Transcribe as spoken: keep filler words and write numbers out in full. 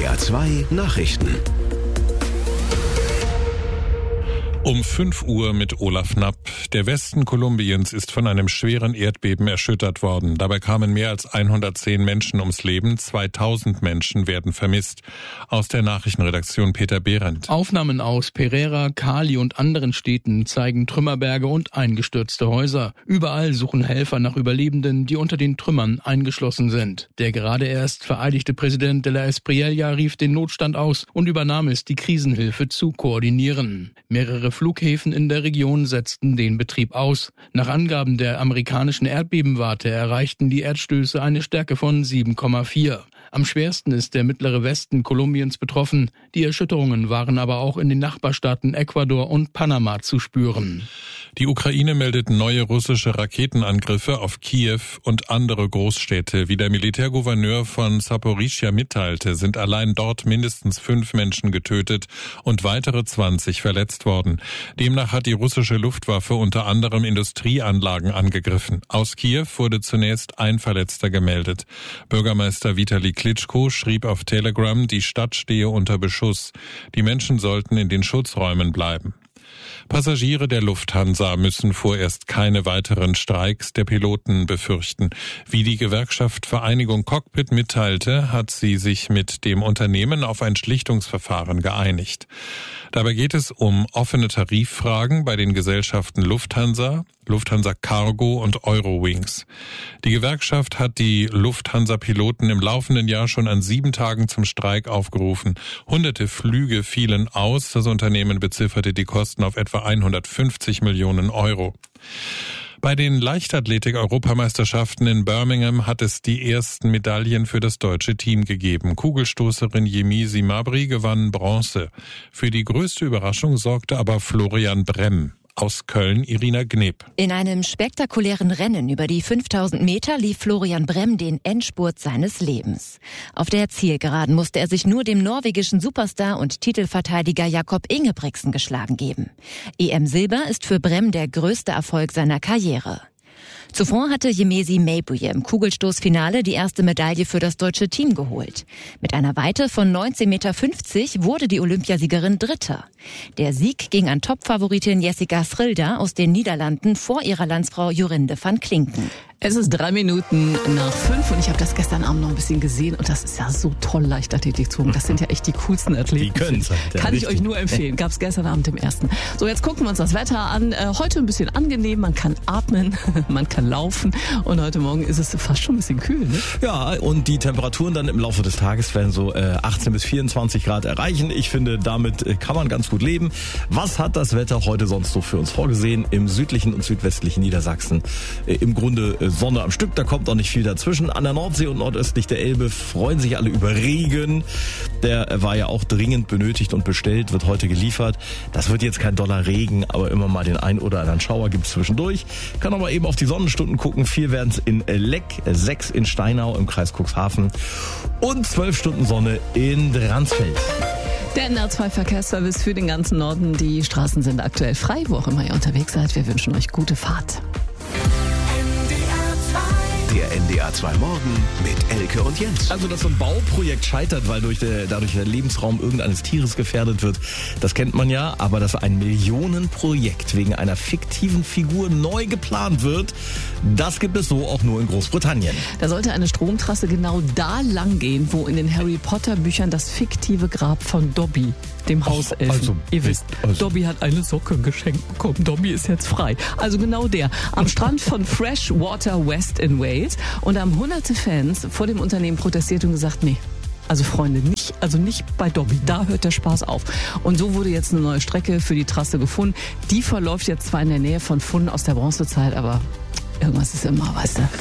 R zwei Nachrichten. Um fünf Uhr mit Olaf Knapp. Der Westen Kolumbiens ist von einem schweren Erdbeben erschüttert worden. Dabei kamen mehr als hundertzehn Menschen ums Leben. zweitausend Menschen werden vermisst. Aus der Nachrichtenredaktion Peter Behrendt. Aufnahmen aus Pereira, Cali und anderen Städten zeigen Trümmerberge und eingestürzte Häuser. Überall suchen Helfer nach Überlebenden, die unter den Trümmern eingeschlossen sind. Der gerade erst vereidigte Präsident de la Espriella rief den Notstand aus und übernahm es, die Krisenhilfe zu koordinieren. Mehrere Flughäfen in der Region setzten den Betrieb aus. Nach Angaben der amerikanischen Erdbebenwarte erreichten die Erdstöße eine Stärke von sieben Komma vier. Am schwersten ist der mittlere Westen Kolumbiens betroffen. Die Erschütterungen waren aber auch in den Nachbarstaaten Ecuador und Panama zu spüren. Die Ukraine meldet neue russische Raketenangriffe auf Kiew und andere Großstädte. Wie der Militärgouverneur von Saporischschja mitteilte, sind allein dort mindestens fünf Menschen getötet und weitere zwanzig verletzt worden. Demnach hat die russische Luftwaffe unter anderem Industrieanlagen angegriffen. Aus Kiew wurde zunächst ein Verletzter gemeldet. Bürgermeister Vitali Klitschko schrieb auf Telegram, die Stadt stehe unter Beschuss. Die Menschen sollten in den Schutzräumen bleiben. Passagiere der Lufthansa müssen vorerst keine weiteren Streiks der Piloten befürchten. Wie die Gewerkschaft Vereinigung Cockpit mitteilte, hat sie sich mit dem Unternehmen auf ein Schlichtungsverfahren geeinigt. Dabei geht es um offene Tariffragen bei den Gesellschaften Lufthansa, Lufthansa Cargo und Eurowings. Die Gewerkschaft hat die Lufthansa-Piloten im laufenden Jahr schon an sieben Tagen zum Streik aufgerufen. Hunderte Flüge fielen aus. Das Unternehmen bezifferte die Kosten auf etwa hundertfünfzig Millionen Euro. Bei den Leichtathletik-Europameisterschaften in Birmingham hat es die ersten Medaillen für das deutsche Team gegeben. Kugelstoßerin Yemisi Mabry gewann Bronze. Für die größte Überraschung sorgte aber Florian Bremm. Aus Köln Irina Gneb. In einem spektakulären Rennen über die fünftausend Meter lief Florian Bremm den Endspurt seines Lebens. Auf der Zielgeraden musste er sich nur dem norwegischen Superstar und Titelverteidiger Jakob Ingebrigtsen geschlagen geben. E M-Silber ist für Bremm der größte Erfolg seiner Karriere. Zuvor hatte Yemisi Mabry im Kugelstoßfinale die erste Medaille für das deutsche Team geholt. Mit einer Weite von neunzehn Komma fünfzig Meter wurde die Olympiasiegerin Dritte. Der Sieg ging an Topfavoritin Jessica Schrilder aus den Niederlanden vor ihrer Landsfrau Jorinde van Klinken. Es ist drei Minuten nach fünf und ich habe das gestern Abend noch ein bisschen gesehen und das ist ja so toll, Leichtathletik zu. Das sind ja echt die coolsten Athleten. Die können es halt. Ja, Kann richtig. ich euch nur empfehlen. Gab es gestern Abend im ersten. So, jetzt gucken wir uns das Wetter an. Äh, heute ein bisschen angenehm, man kann atmen, man kann laufen und heute Morgen ist es fast schon ein bisschen kühl, ne? Ja, und die Temperaturen dann im Laufe des Tages werden so äh, achtzehn bis vierundzwanzig Grad erreichen. Ich finde, damit äh, kann man ganz gut leben. Was hat das Wetter heute sonst so für uns vorgesehen? Im südlichen und südwestlichen Niedersachsen äh, im Grunde äh, Sonne am Stück, da kommt auch nicht viel dazwischen. An der Nordsee und nordöstlich der Elbe freuen sich alle über Regen. Der äh, war ja auch dringend benötigt und bestellt, wird heute geliefert. Das wird jetzt kein doller Regen, aber immer mal den ein oder anderen Schauer gibt es zwischendurch. Kann aber eben auf die Sonnenstunden gucken. Vier werden es in Leck, sechs in Steinau im Kreis Cuxhaven und zwölf Stunden Sonne in Dransfeld. Der N R zwei Verkehrsservice für den ganzen Norden. Die Straßen sind aktuell frei, wo auch immer ihr unterwegs seid. Wir wünschen euch gute Fahrt. Der N D R zwei Morgen mit Elke und Jens. Also, dass so ein Bauprojekt scheitert, weil durch der, dadurch der Lebensraum irgendeines Tieres gefährdet wird, das kennt man ja. Aber dass ein Millionenprojekt wegen einer fiktiven Figur neu geplant wird, das gibt es so auch nur in Großbritannien. Da sollte eine Stromtrasse genau da lang gehen, wo in den Harry Potter Büchern das fiktive Grab von Dobby, dem Hauselfen. Also, Ihr wisst, also. Dobby hat eine Socke geschenkt bekommen. Dobby ist jetzt frei. Also genau der. Am Strand von Freshwater West in Wales. Und da haben hunderte Fans vor dem Unternehmen protestiert und gesagt, nee, also Freunde, nicht, also nicht bei Dobby. Da hört der Spaß auf. Und so wurde jetzt eine neue Strecke für die Trasse gefunden. Die verläuft jetzt zwar in der Nähe von Funden aus der Bronzezeit, aber irgendwas ist immer, weißt du.